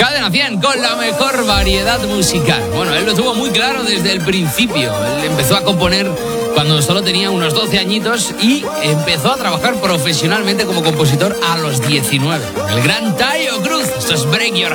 Cadena 100 con la mejor variedad musical. Bueno, él lo tuvo muy claro desde el principio. Él empezó a componer cuando solo tenía unos 12 añitos y empezó a trabajar profesionalmente como compositor a los 19. El gran Taio Cruz. Esto es Break Your